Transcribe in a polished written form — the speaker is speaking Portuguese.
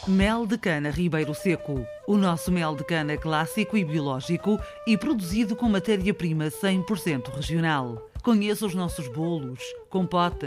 Mel de cana Ribeiro Seco. O nosso mel de cana clássico e biológico e produzido com matéria-prima 100% regional. Conheça os nossos bolos, compotas,